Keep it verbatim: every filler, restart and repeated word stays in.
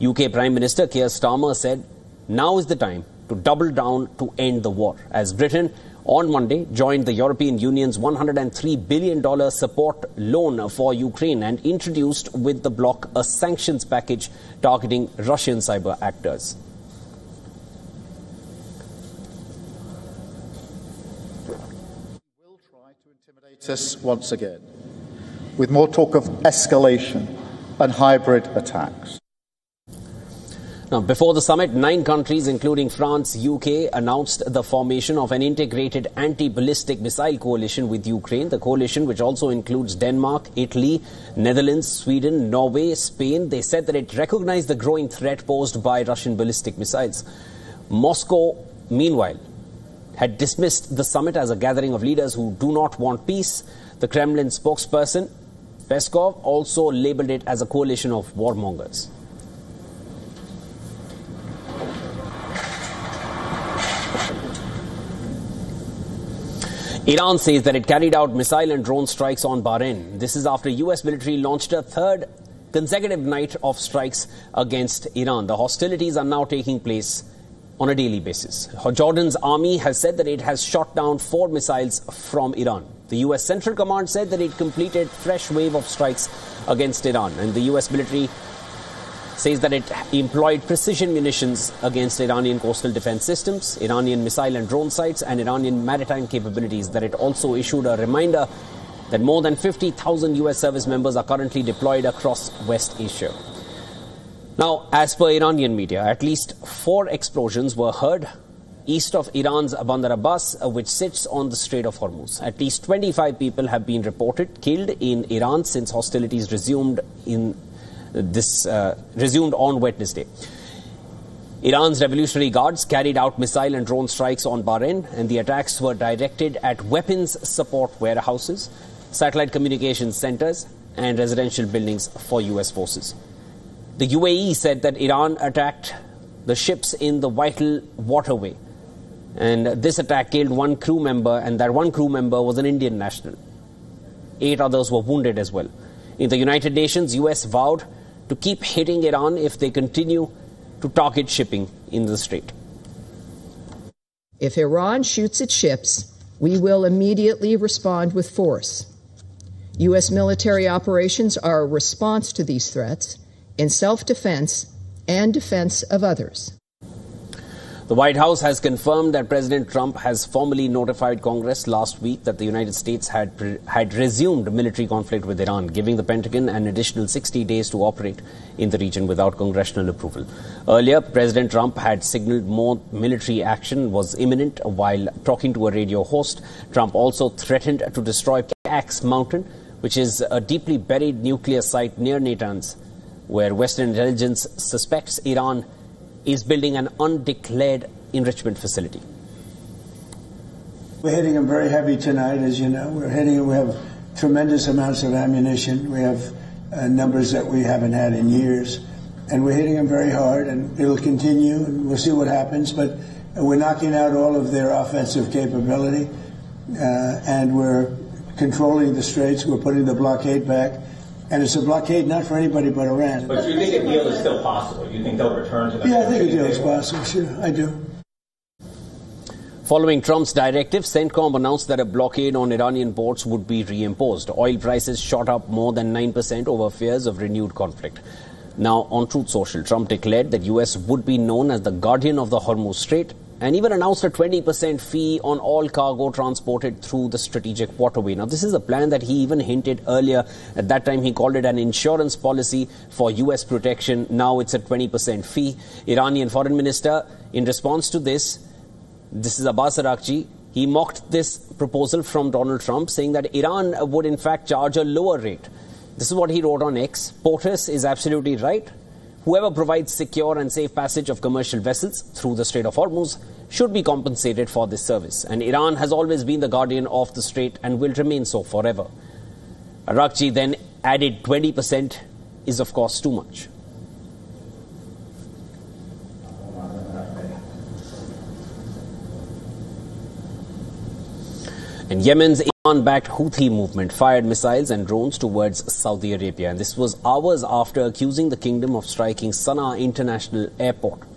U K Prime Minister Keir Starmer said now is the time to double down to end the war, as Britain on Monday joined the European Union's one hundred three billion dollars support loan for Ukraine and introduced with the bloc a sanctions package targeting Russian cyber actors. He will try to intimidate us once again, with more talk of escalation and hybrid attacks. Now, before the summit, nine countries, including France, U K, announced the formation of an integrated anti-ballistic missile coalition with Ukraine. The coalition, which also includes Denmark, Italy, Netherlands, Sweden, Norway, Spain, they said that it recognized the growing threat posed by Russian ballistic missiles. Moscow, meanwhile, had dismissed the summit as a gathering of leaders who do not want peace. The Kremlin spokesperson, Peskov, also labeled it as a coalition of warmongers. Iran says that it carried out missile and drone strikes on Bahrain. This is after U S military launched a third consecutive night of strikes against Iran. The hostilities are now taking place on a daily basis. Jordan's army has said that it has shot down four missiles from Iran. The U S Central Command said that it completed fresh wave of strikes against Iran, and the U S military says that it employed precision munitions against Iranian coastal defense systems, Iranian missile and drone sites, and Iranian maritime capabilities. That it also issued a reminder that more than fifty thousand U S service members are currently deployed across West Asia. Now, as per Iranian media, at least four explosions were heard east of Iran's Bandar Abbas, which sits on the Strait of Hormuz. At least twenty-five people have been reported killed in Iran since hostilities resumed in This uh, resumed on Wednesday. Iran's Revolutionary Guards carried out missile and drone strikes on Bahrain, and the attacks were directed at weapons support warehouses, satellite communications centers, and residential buildings for U S forces. The U A E said that Iran attacked the ships in the vital waterway, and this attack killed one crew member, and that one crew member was an Indian national. Eight others were wounded as well. In the United Nations, U S vowed to keep hitting Iran if they continue to target shipping in the strait. If Iran shoots its ships, we will immediately respond with force. U S military operations are a response to these threats in self-defense and defense of others. The White House has confirmed that President Trump has formally notified Congress last week that the United States had had resumed military conflict with Iran, giving the Pentagon an additional sixty days to operate in the region without congressional approval. Earlier, President Trump had signaled more military action was imminent while talking to a radio host. Trump also threatened to destroy Axe Mountain, which is a deeply buried nuclear site near Natanz, where Western intelligence suspects Iran is building an undeclared enrichment facility. We're hitting them very heavy tonight, as you know. We're hitting them. We have tremendous amounts of ammunition. We have uh, numbers that we haven't had in years. And we're hitting them very hard, and it'll continue, and we'll see what happens. But we're knocking out all of their offensive capability, uh, and we're controlling the straits. We're putting the blockade back. And it's a blockade not for anybody but Iran. But you think a deal is still possible? You think they'll return to the... Yeah, I think a deal is possible, sure. I do. Following Trump's directive, CENTCOM announced that a blockade on Iranian ports would be reimposed. Oil prices shot up more than nine percent over fears of renewed conflict. Now, on Truth Social, Trump declared that U S would be known as the guardian of the Hormuz Strait, and even announced a twenty percent fee on all cargo transported through the strategic waterway. Now, this is a plan that he even hinted earlier. At that time, he called it an insurance policy for U S protection. Now it's a twenty percent fee. Iranian foreign minister, in response to this, this is Abbas Araghchi, he mocked this proposal from Donald Trump, saying that Iran would in fact charge a lower rate. This is what he wrote on X. POTUS is absolutely right. Whoever provides secure and safe passage of commercial vessels through the Strait of Hormuz should be compensated for this service. And Iran has always been the guardian of the strait and will remain so forever. Araghchi then added twenty percent is of course too much. And Yemen's Iran-backed Houthi movement fired missiles and drones towards Saudi Arabia, and this was hours after accusing the kingdom of striking Sana'a International Airport.